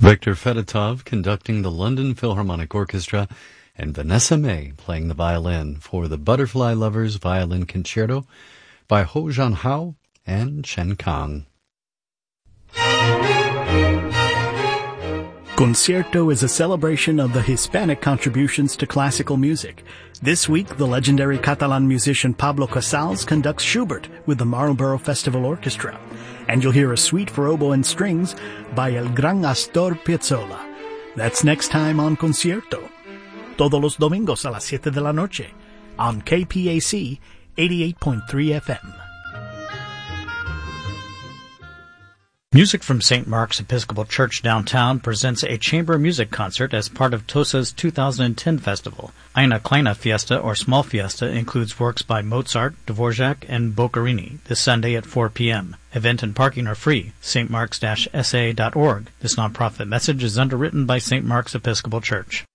Viktor Fedotov conducting the London Philharmonic Orchestra and Vanessa May playing the violin for the Butterfly Lovers Violin Concerto by Ho Jan Hao and Chen Kang. Concierto is a celebration of the Hispanic contributions to classical music. This week, the legendary Catalan musician Pablo Casals conducts Schubert with the Marlborough Festival Orchestra. And you'll hear a suite for oboe and strings by El Gran Astor Piazzolla. That's next time on Concierto. Todos los domingos a las 7 de la noche on KPAC 88.3 FM. Music from St. Mark's Episcopal Church downtown presents a chamber music concert as part of TOSA's 2010 festival. Eine Kleine Fiesta, or Small Fiesta, includes works by Mozart, Dvorak, and Boccherini this Sunday at 4 p.m. Event and parking are free. stmarks-sa.org. This nonprofit message is underwritten by St. Mark's Episcopal Church.